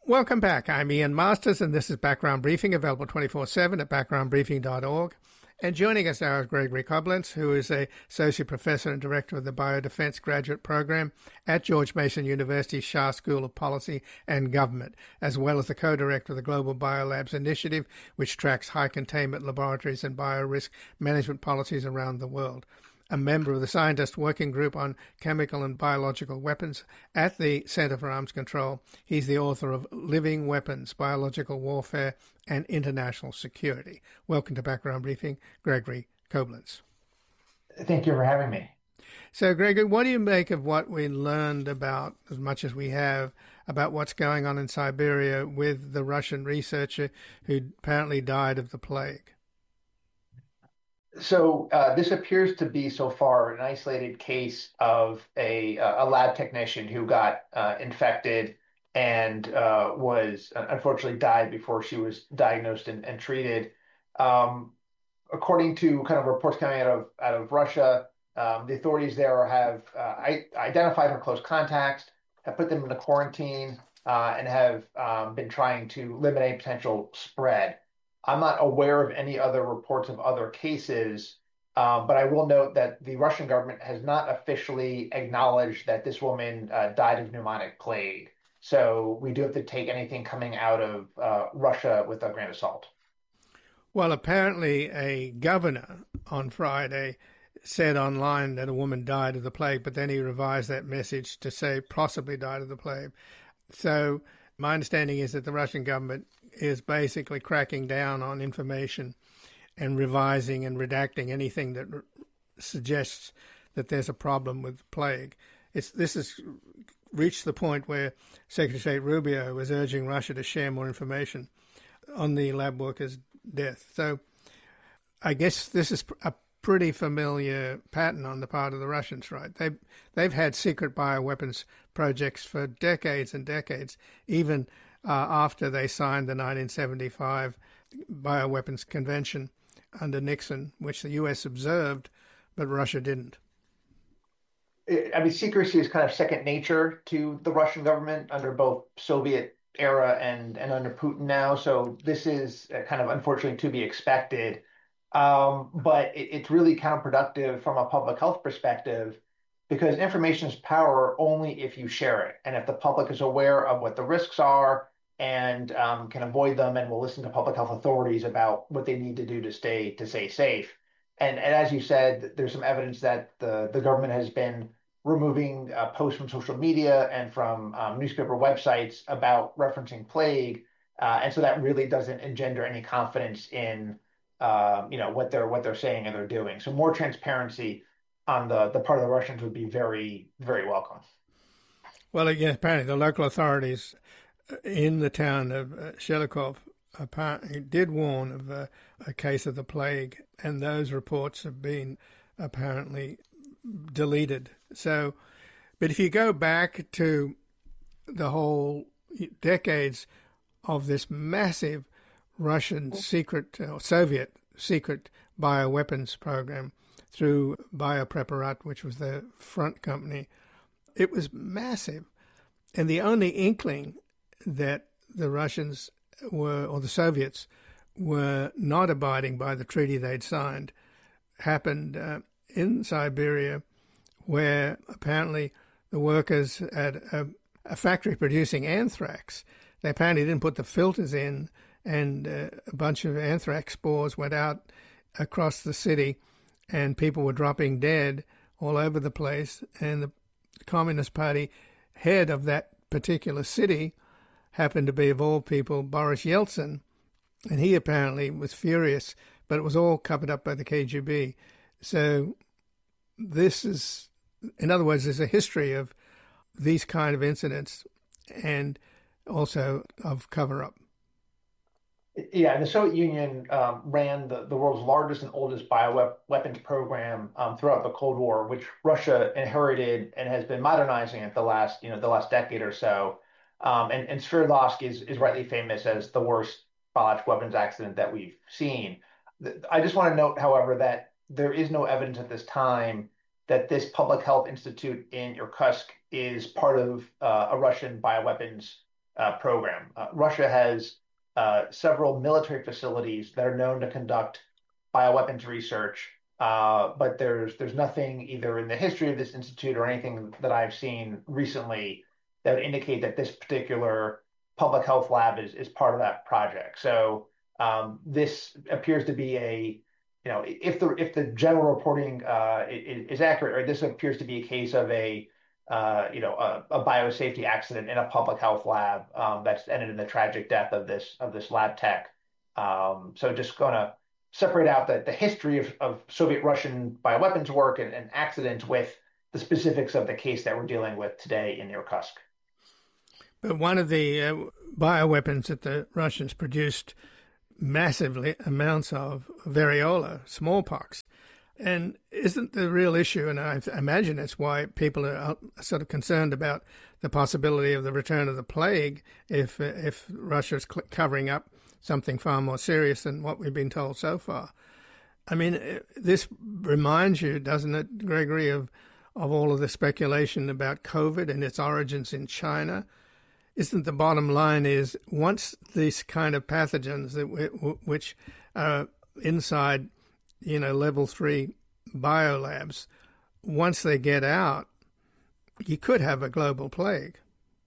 Welcome back. I'm Ian Masters, and this is Background Briefing, available 24/7 at backgroundbriefing.org. And joining us now is Gregory Koblenz, who is a Associate Professor and Director of the Biodefense Graduate Program at George Mason University's Shah School of Policy and Government, as well as the co-director of the Global Biolabs Initiative, which tracks high-containment laboratories and biorisk management policies around the world. A member of the Scientist Working Group on Chemical and Biological Weapons at the Center for Arms Control. He's the author of Living Weapons, Biological Warfare and International Security. Welcome to Background Briefing, Gregory Koblenz. Thank you for having me. So, Gregory, what do you make of what we learned about, as much as we have, about what's going on in Siberia with the Russian researcher who apparently died of the plague? So this appears to be so far an isolated case of a lab technician who got infected and was unfortunately died before she was diagnosed and treated. According to kind of reports coming out of Russia, the authorities there have identified her close contacts, have put them into quarantine, and have been trying to limit any potential spread. I'm not aware of any other reports of other cases, but I will note that the Russian government has not officially acknowledged that this woman died of pneumonic plague. So we do have to take anything coming out of Russia with a grain of salt. Well, apparently a governor on Friday said online that a woman died of the plague, but then he revised that message to say possibly died of the plague. So my understanding is that the Russian government is basically cracking down on information and revising and redacting anything that suggests that there's a problem with plague. This has reached the point where Secretary of State Rubio was urging Russia to share more information on the lab workers' death. So I guess this is a pretty familiar pattern on the part of the Russians, right? They've had secret bioweapons projects for decades and decades, even after they signed the 1975 Bioweapons Convention under Nixon, which the U.S. observed, but Russia didn't. I mean, secrecy is kind of second nature to the Russian government under both Soviet era and under Putin now. So this is kind of unfortunately to be expected. But it's really counterproductive from a public health perspective because information is power only if you share it. And if the public is aware of what the risks are and can avoid them and will listen to public health authorities about what they need to do to stay safe. And as you said, there's some evidence that the government has been removing posts from social media and from newspaper websites about referencing plague. And so that really doesn't engender any confidence in what they're saying and they're doing. So more transparency on the part of the Russians would be very, very welcome. Well, again, apparently the local authorities in the town of Shelikov apparently did warn of a case of the plague, and those reports have been apparently deleted. So, but if you go back to the whole decades of this massive Russian secret, or Soviet secret bioweapons program through Biopreparat, which was the front company, it was massive. And the only inkling that the Russians were, or the Soviets, were not abiding by the treaty they'd signed happened in Siberia, where apparently the workers at a factory producing anthrax, they apparently didn't put the filters in, and a bunch of anthrax spores went out across the city, and people were dropping dead all over the place. And the Communist Party head of that particular city happened to be, of all people, Boris Yeltsin, and he apparently was furious, but it was all covered up by the KGB. So this is, in other words, there's a history of these kind of incidents and also of cover-up. Yeah, and the Soviet Union ran the world's largest and oldest bioweapons program throughout the Cold War, which Russia inherited and has been modernizing it the last decade or so. And Sverdlovsk is rightly famous as the worst biological weapons accident that we've seen. I just want to note, however, that there is no evidence at this time that this public health institute in Irkutsk is part of a Russian bioweapons program. Russia has several military facilities that are known to conduct bioweapons research, but there's nothing either in the history of this institute or anything that I've seen recently that would indicate that this particular public health lab is part of that project. So this appears to be if the general reporting is accurate, or this appears to be a case of a biosafety accident in a public health lab that's ended in the tragic death of this lab tech. So just going to separate out the history of Soviet Russian bioweapons work and accidents with the specifics of the case that we're dealing with today in Irkutsk. But one of the bioweapons that the Russians produced massive amounts of variola, smallpox. And isn't the real issue, and I imagine that's why people are sort of concerned about the possibility of the return of the plague if Russia's covering up something far more serious than what we've been told so far. I mean, this reminds you, doesn't it, Gregory, of all of the speculation about COVID and its origins in China? Isn't the bottom line is once these kind of pathogens which are inside, level 3 biolabs, once they get out, you could have a global plague.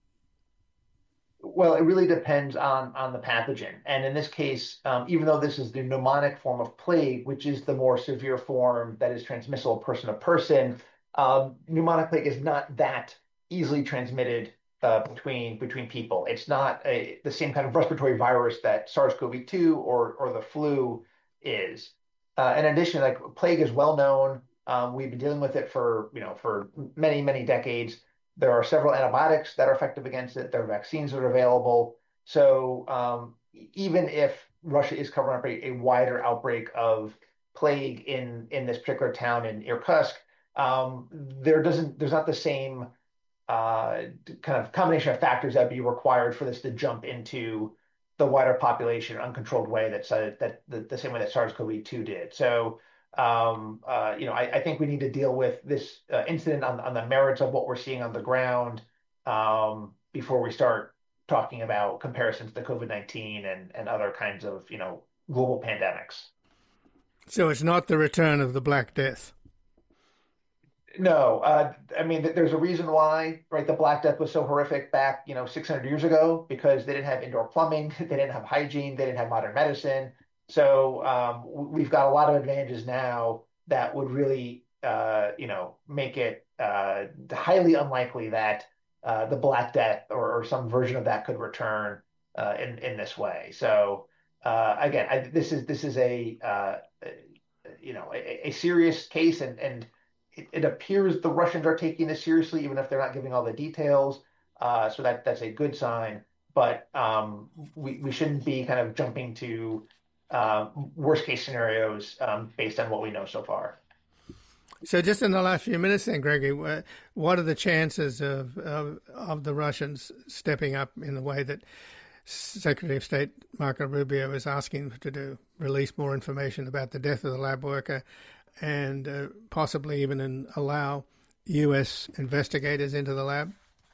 Well, it really depends on the pathogen. And in this case, even though this is the pneumonic form of plague, which is the more severe form that is transmissible person to person, pneumonic plague is not that easily transmitted between people. It's not the same kind of respiratory virus that SARS-CoV-2 or the flu is. In addition, like plague is well known. We've been dealing with it for many, many decades. There are several antibiotics that are effective against it. There are vaccines that are available. So even if Russia is covering up a wider outbreak of plague in this particular town in Irkutsk, there's not the same kind of combination of factors that would be required for this to jump into the wider population in an uncontrolled way that the same way that SARS-CoV-2 did. So I think we need to deal with this incident on the merits of what we're seeing on the ground before we start talking about comparisons to COVID-19 and other kinds of global pandemics. So it's not the return of the Black Death. No, I mean, there's a reason why, right? The Black Death was so horrific back, 600 years ago, because they didn't have indoor plumbing, they didn't have hygiene, they didn't have modern medicine. So we've got a lot of advantages now that would really, make it highly unlikely that the Black Death or some version of that could return in this way. So again, this is a serious case, and it appears the Russians are taking this seriously, even if they're not giving all the details. So that's a good sign. But we shouldn't be kind of jumping to worst case scenarios based on what we know so far. So just in the last few minutes then, Gregory, what are the chances of the Russians stepping up in the way that Secretary of State Marco Rubio is asking to do, release more information about the death of the lab worker and possibly even allow U.S. investigators into the lab?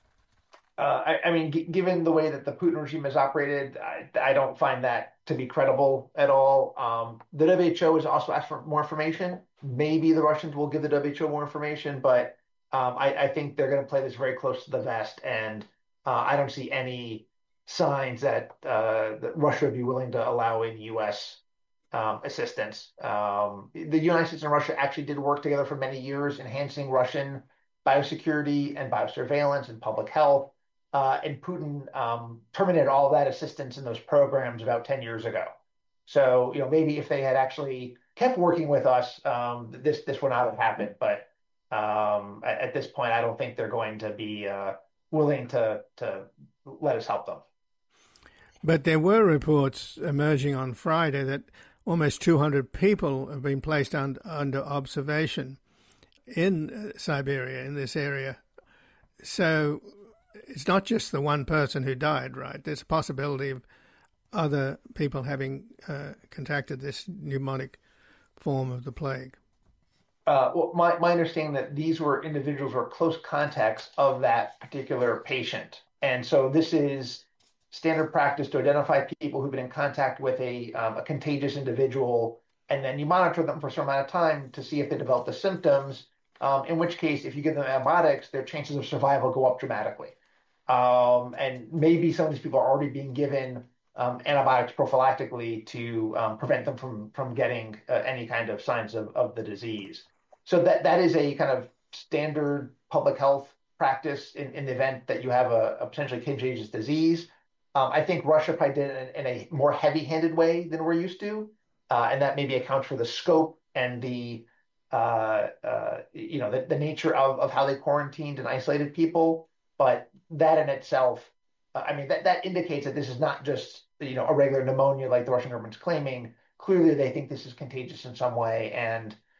I mean, given the way that the Putin regime has operated, I don't find that to be credible at all. The WHO has also asked for more information. Maybe the Russians will give the WHO more information, but I think they're going to play this very close to the vest, and I don't see any signs that Russia would be willing to allow in U.S. Assistance. The United States and Russia actually did work together for many years, enhancing Russian biosecurity and biosurveillance and public health. And Putin terminated all that assistance in those programs about 10 years ago. So, maybe if they had actually kept working with us, this would not have happened. But at this point, I don't think they're going to be willing to let us help them. But there were reports emerging on Friday that almost 200 people have been placed under observation in Siberia, in this area. So it's not just the one person who died, right? There's a possibility of other people having contracted this pneumonic form of the plague. Well, my understanding that these were individuals who were close contacts of that particular patient. And so this is standard practice to identify people who've been in contact with a contagious individual, and then you monitor them for a certain amount of time to see if they develop the symptoms. In which case, if you give them antibiotics, their chances of survival go up dramatically. And maybe some of these people are already being given antibiotics prophylactically to prevent them from getting any kind of signs of the disease. So that is a kind of standard public health practice in the event that you have a potentially contagious disease. I think Russia probably did it in a more heavy-handed way than we're used to, and that maybe accounts for the scope and the nature of how they quarantined and isolated people. But that in itself, I mean, that indicates that this is not just a regular pneumonia like the Russian government's claiming. Clearly, they think this is contagious in some way, and